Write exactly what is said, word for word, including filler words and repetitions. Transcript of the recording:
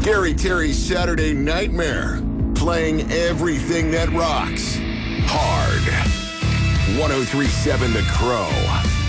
Scary Terry's Saturday Nightmare. Playing everything that rocks. Hard. ten thirty-seven The Crow.